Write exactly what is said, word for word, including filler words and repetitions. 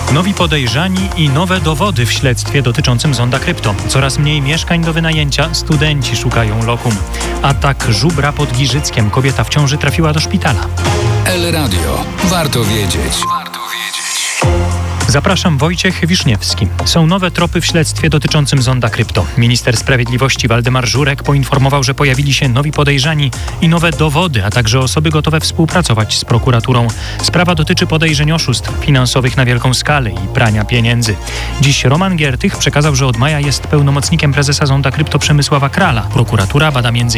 Nowi podejrzani i nowe dowody w śledztwie dotyczącym Zonda Krypto. Coraz mniej mieszkań do wynajęcia, studenci szukają lokum. Atak żubra pod Giżyckiem. Kobieta w ciąży trafiła do szpitala. El Radio. Warto wiedzieć. Zapraszam, Wojciech Wiszniewski. Są nowe tropy w śledztwie dotyczącym Zonda Krypto. Minister Sprawiedliwości Waldemar Żurek poinformował, że pojawili się nowi podejrzani i nowe dowody, a także osoby gotowe współpracować z prokuraturą. Sprawa dotyczy podejrzeń oszustw finansowych na wielką skalę i prania pieniędzy. Dziś Roman Giertych przekazał, że od maja jest pełnomocnikiem prezesa Zonda Krypto Przemysława Krala. Prokuratura bada między